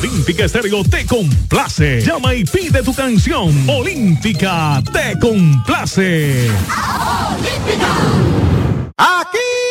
Olímpica Estéreo te complace. Llama y pide tu canción. Olímpica te complace. Aquí